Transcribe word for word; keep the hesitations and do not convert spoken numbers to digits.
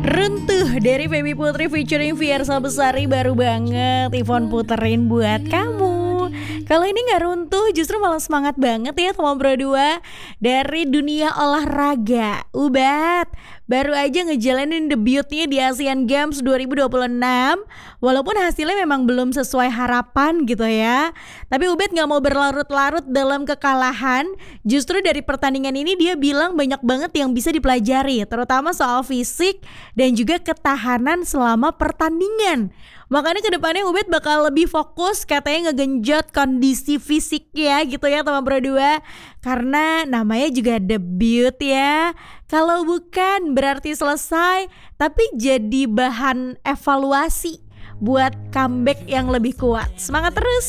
Runtuh dari Feby Putri featuring Fiersa Besari baru banget Ivon puterin buat kamu. Kalau ini gak runtuh justru malah semangat banget ya teman Pro dua. Dari dunia olahraga, Ubat baru aja ngejalanin debutnya di Asian Games dua ribu dua puluh enam. Walaupun hasilnya memang belum sesuai harapan gitu ya, tapi Ubed gak mau berlarut-larut dalam kekalahan. Justru dari pertandingan ini dia bilang banyak banget yang bisa dipelajari, terutama soal fisik dan juga ketahanan selama pertandingan. Makanya kedepannya Ubed bakal lebih fokus katanya ngegenjot kondisi fisik ya gitu ya teman Pro dua. Karena namanya juga debut ya. Kalau bukan berarti selesai, tapi jadi bahan evaluasi buat comeback yang lebih kuat. Semangat terus!